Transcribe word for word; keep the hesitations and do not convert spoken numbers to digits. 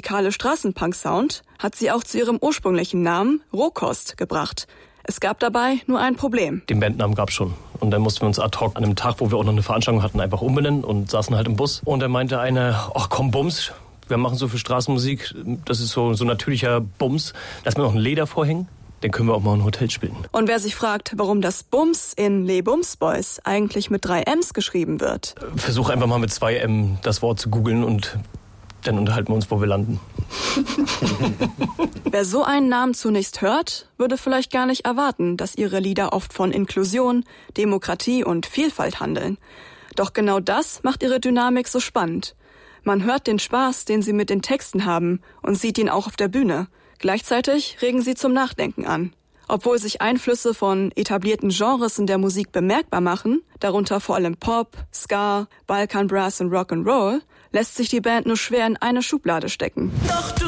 radikale Straßenpunk-Sound hat sie auch zu ihrem ursprünglichen Namen Rohkost gebracht. Es gab dabei nur ein Problem. Den Bandnamen gab's schon. Und dann mussten wir uns ad hoc an einem Tag, wo wir auch noch eine Veranstaltung hatten, einfach umbenennen und saßen halt im Bus. Und dann meinte einer, ach komm, Bums, wir machen so viel Straßenmusik, das ist so so natürlicher Bums, lass mir noch ein Leder vorhängen. Dann können wir auch mal ein Hotel spielen. Und wer sich fragt, warum das Bums in Les Bums Boys eigentlich mit drei M's geschrieben wird. Versuch einfach mal mit zwei M das Wort zu googeln und dann unterhalten wir uns, wo wir landen. Wer so einen Namen zunächst hört, würde vielleicht gar nicht erwarten, dass ihre Lieder oft von Inklusion, Demokratie und Vielfalt handeln. Doch genau das macht ihre Dynamik so spannend. Man hört den Spaß, den sie mit den Texten haben und sieht ihn auch auf der Bühne. Gleichzeitig regen sie zum Nachdenken an. Obwohl sich Einflüsse von etablierten Genres in der Musik bemerkbar machen, darunter vor allem Pop, Ska, Balkan Brass und Rock'n'Roll, lässt sich die Band nur schwer in eine Schublade stecken. Doch du